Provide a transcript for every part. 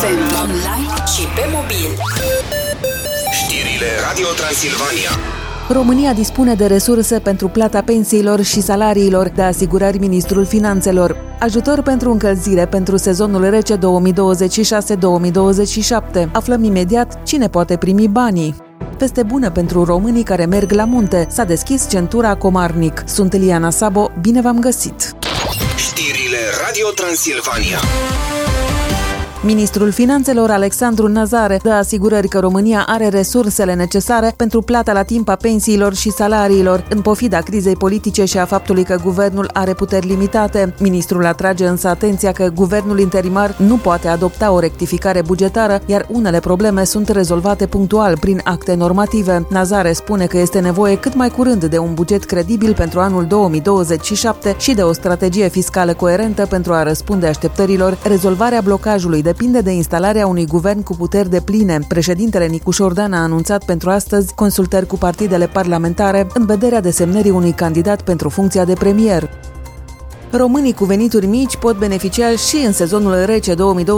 FM, online și pe mobil. Știrile Radio Transilvania. România dispune de resurse pentru plata pensiilor și salariilor, de asigurări Ministrul Finanțelor. Ajutor pentru încălzire pentru sezonul rece 2026-2027. Aflăm imediat cine poate primi banii. Veste bună pentru românii care merg la munte. S-a deschis centura Comarnic. Sunt Eliana Sabo, bine v-am găsit! Știrile Radio Transilvania. Ministrul Finanțelor Alexandru Nazare dă asigurări că România are resursele necesare pentru plata la timp a pensiilor și salariilor, în pofida crizei politice și a faptului că guvernul are puteri limitate. Ministrul atrage însă atenția că guvernul interimar nu poate adopta o rectificare bugetară, iar unele probleme sunt rezolvate punctual prin acte normative. Nazare spune că este nevoie cât mai curând de un buget credibil pentru anul 2027 și de o strategie fiscală coerentă pentru a răspunde așteptărilor. Rezolvarea blocajului depinde de instalarea unui guvern cu puteri depline. Președintele Nicu Șordan a anunțat pentru astăzi consultări cu partidele parlamentare în vederea desemnării unui candidat pentru funcția de premier. Românii cu venituri mici pot beneficia și în sezonul rece 2026-2027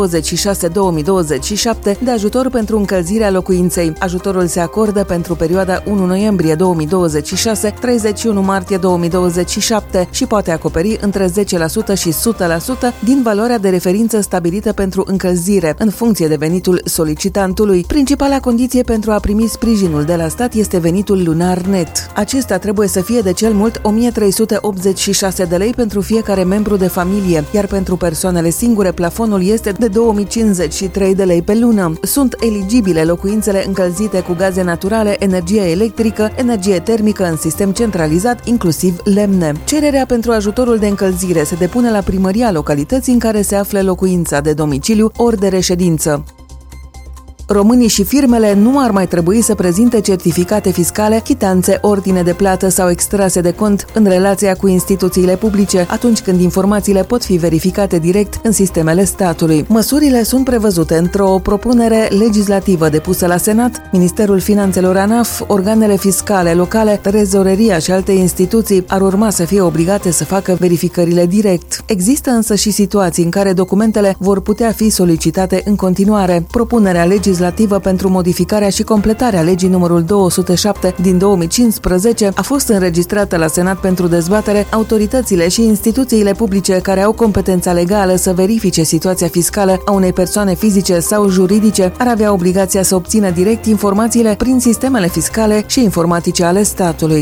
de ajutor pentru încălzirea locuinței. Ajutorul se acordă pentru perioada 1 noiembrie 2026-31 martie 2027 și poate acoperi între 10% și 100% din valoarea de referință stabilită pentru încălzire, în funcție de venitul solicitantului. Principala condiție pentru a primi sprijinul de la stat este venitul lunar net. Acesta trebuie să fie de cel mult 1386 de lei pentru fiecare membru de familie, iar pentru persoanele singure plafonul este de 2053 de lei pe lună. Sunt eligibile locuințele încălzite cu gaze naturale, energie electrică, energie termică în sistem centralizat, inclusiv lemne. Cererea pentru ajutorul de încălzire se depune la primăria localității în care se află locuința de domiciliu ori de reședință. Românii și firmele nu ar mai trebui să prezinte certificate fiscale, chitanțe, ordine de plată sau extrase de cont în relația cu instituțiile publice, atunci când informațiile pot fi verificate direct în sistemele statului. Măsurile sunt prevăzute într-o propunere legislativă depusă la Senat. Ministerul Finanțelor ANAF, organele fiscale locale, trezoreria și alte instituții ar urma să fie obligate să facă verificările direct. Există însă și situații în care documentele vor putea fi solicitate în continuare. Propunerea legislativă pentru modificarea și completarea legii numărul 207 din 2015 a fost înregistrată la Senat pentru dezbatere. Autoritățile și instituțiile publice care au competența legală să verifice situația fiscală a unei persoane fizice sau juridice ar avea obligația să obțină direct informațiile prin sistemele fiscale și informatice ale statului.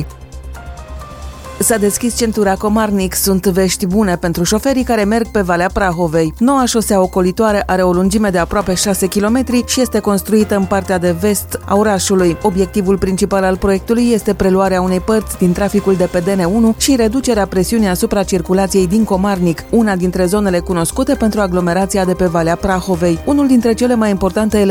S-a deschis centura Comarnic. Sunt vești bune pentru șoferii care merg pe Valea Prahovei. Noua șosea ocolitoare are o lungime de aproape 6 km și este construită în partea de vest a orașului. Obiectivul principal al proiectului este preluarea unei părți din traficul de pe DN1 și reducerea presiunii asupra circulației din Comarnic, una dintre zonele cunoscute pentru aglomerația de pe Valea Prahovei. Unul dintre cele mai importante